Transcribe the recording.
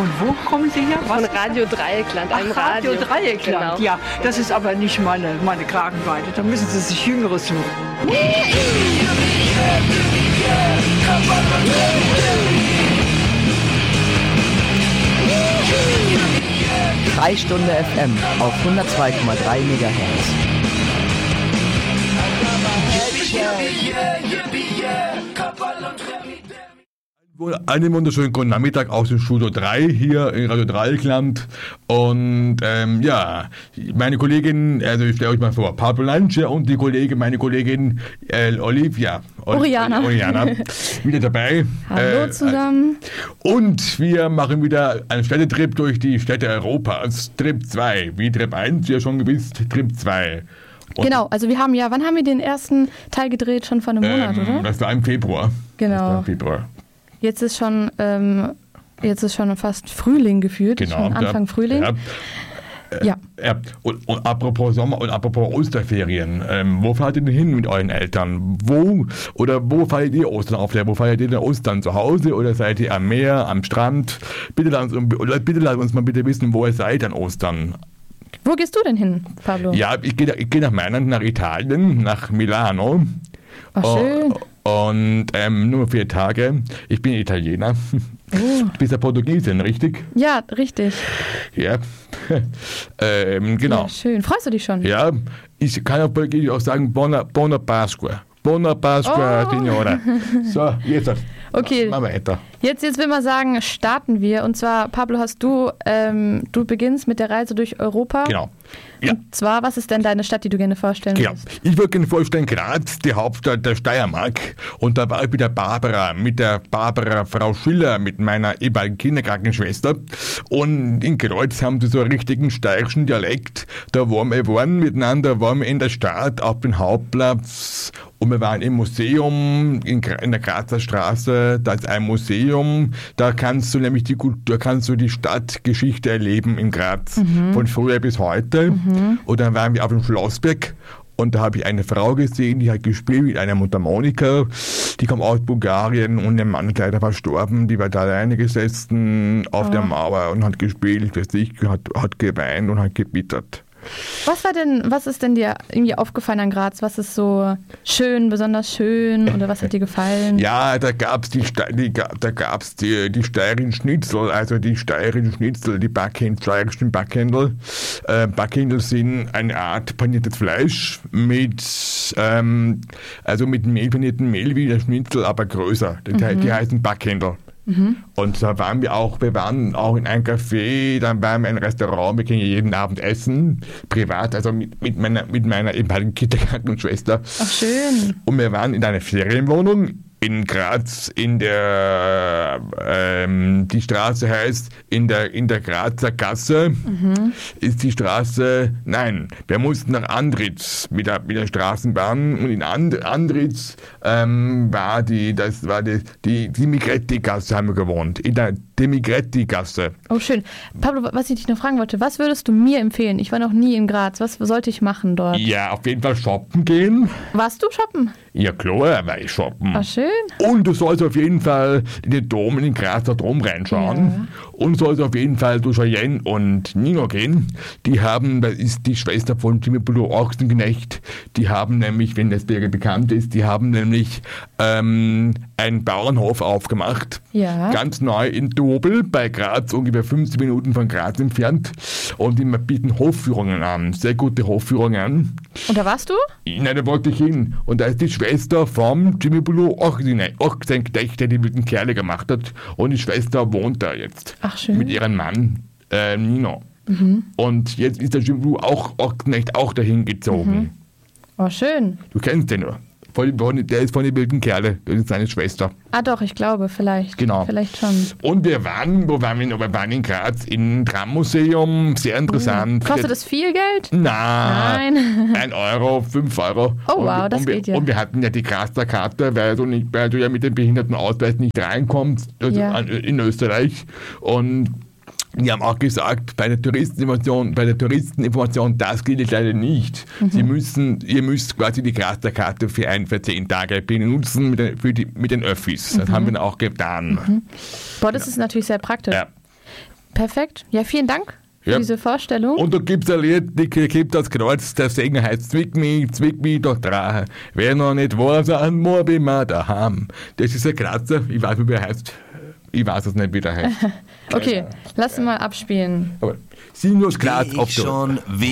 Von wo kommen Sie her? Von Radio Dreieckland, einem Radio. Radio Dreieckland, Genau. ja. Das ist aber nicht meine Kragenweite. Da müssen Sie sich Jüngeres suchen. 3 Stunde FM auf 102,3 MHz. Einen wunderschönen guten Nachmittag aus dem Studio 3 hier in Radio Dreieckland. Und meine Kollegin, also ich stelle euch mal vor, Pablo Lanche und meine Kollegin Olivia. Oriana. Wieder dabei. Hallo zusammen. Und wir machen wieder einen Städtetrip durch die Städte Europas. Trip 2, wie Trip 1, ja schon gewiss, Trip 2. Und Genau, also wir haben wann haben wir den ersten Teil gedreht? Schon vor einem Monat, oder? Das war im Februar. Genau. Jetzt ist schon fast Frühling gefühlt, Genau, schon Anfang Frühling. Ja. Und apropos Sommer und apropos Osterferien, wo fahrt ihr denn hin mit euren Eltern? Wo feiert ihr Ostern auf? Wo feiert ihr denn Ostern? Zu Hause oder seid ihr am Meer, am Strand? Bitte lasst uns mal bitte wissen, wo ihr seid an Ostern. Wo gehst du denn hin, Pablo? Ja, ich geh nach Italien, nach Milano. Oh, schön. Und nur 4 Tage. Ich bin Italiener. Du bist ja Portugiesin, richtig? Ja, richtig. Ja. Genau. Ja, schön. Freust du dich schon? Ja, ich kann auf Portugiesisch auch sagen Buona Pasqua. Buona Pasqua, Signora. So, jetzt. Okay. Machen wir weiter. Jetzt will man sagen, starten wir. Und zwar, Pablo, du beginnst mit der Reise durch Europa. Genau. Ja. Und zwar, was ist denn deine Stadt, die du gerne vorstellen Genau. willst? Ich würde gerne vorstellen, Graz, die Hauptstadt der Steiermark. Und da war ich mit der Barbara Frau Schiller, mit meiner ehemaligen Kindergartenschwester. Und in Kreuz haben sie so einen richtigen steirischen Dialekt. Da waren wir in der Stadt auf dem Hauptplatz. Und wir waren im Museum in der Grazer Straße. Da ist ein Museum. Da kannst du nämlich die Stadtgeschichte erleben in Graz. Von früher bis heute. Und dann waren wir auf dem Schlossberg. Und da habe ich eine Frau gesehen, die hat gespielt mit einer Mundharmonika. Die kam aus Bulgarien und der Mann ist leider verstorben. Die war da alleine gesessen auf der Mauer und hat gespielt für sich, hat geweint und hat gebittert. Was ist denn dir irgendwie aufgefallen an Graz? Was ist so schön, besonders schön oder was hat dir gefallen? Ja, da gab's die steirischen Schnitzel, die steirischen Backhändel. Backhändel sind eine Art paniertes Fleisch mit paniertem Mehl wie der Schnitzel, aber größer. Die heißen Backhändel. Und da waren wir auch in einem Café, dann waren wir in einem Restaurant, wir gehen jeden Abend essen, privat, also mit meiner ehemaligen Kindergartenschwester. Ach, schön. Und wir waren in einer Ferienwohnung in Graz, die Straße heißt, in der Grazer Gasse ist die Straße, wir mussten nach Andritz mit der Straßenbahn und in Andritz war die Migretti-Gasse, haben wir gewohnt, in der Migretti-Gasse. Oh, schön. Pablo, was ich dich noch fragen wollte, was würdest du mir empfehlen? Ich war noch nie in Graz, was sollte ich machen dort? Ja, auf jeden Fall shoppen gehen. Warst du shoppen? Ja klar, war ich shoppen. Ach, schön. Und du sollst auf jeden Fall in den Dom, in den Grazer Dom reinschauen. Ja. Und sollst auf jeden Fall durch Cheyenne und Nino gehen. Das ist die Schwester von Jimmy Blue Ochsenknecht. Die haben nämlich, wenn das bekannt ist, einen Bauernhof aufgemacht. Ja. Ganz neu in Dobel bei Graz, ungefähr 50 Minuten von Graz entfernt. Und die bieten Hofführungen an, sehr gute Hofführungen. Und da warst du? Nein, da wollte ich hin. Und da ist die Schwester vom Jimmy Blue Ochsenknecht, der die mit dem Kerle gemacht hat. Und die Schwester wohnt da jetzt. Ach, schön. Mit ihrem Mann, Nino. Und jetzt ist der Jimmy Blue Ochsenknecht auch dahin gezogen. Oh, schön. Du kennst den nur. Der ist von den wilden Kerle, das ist seine Schwester. Ah doch, ich glaube, vielleicht. Genau. Vielleicht schon. Und wir waren in Graz im Trammuseum, sehr interessant. Kostet das viel Geld? Nein. 1 Euro, 5 Euro. Oh wow, das geht ja. Und wir hatten ja die Grazer Karte, weil du ja mit dem Behindertenausweis nicht reinkommst in Österreich. Und die haben auch gesagt, bei der Touristeninformation, das gilt leider nicht. Ihr müsst quasi die Grazer Karte für 10 Tage benutzen mit den Öffis. Das haben wir dann auch getan. Boah, das ist natürlich sehr praktisch. Ja. Perfekt. Ja, vielen Dank für Ja. diese Vorstellung. Und da gibt's ein Lied, die gibt das Kreuz, der Sänger heißt Zwick mich doch dran. Wer noch nicht weiß, an Morbi mal daheim. Das ist ein Grazer, ich weiß nicht, wie er heißt. Ich weiß es nicht, wie der heißt. Okay, lass mal abspielen. Aber Sinus Graz auf der... schon